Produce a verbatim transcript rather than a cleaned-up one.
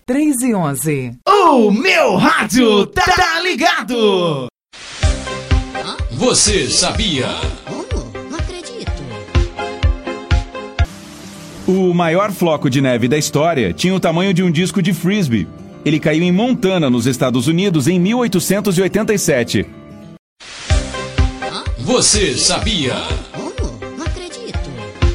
três e onze. O meu rádio tá ligado! Você sabia? Oh, não acredito. O maior floco de neve da história tinha o tamanho de um disco de frisbee. Ele caiu em Montana, nos Estados Unidos, em mil oitocentos e oitenta e sete. Você sabia?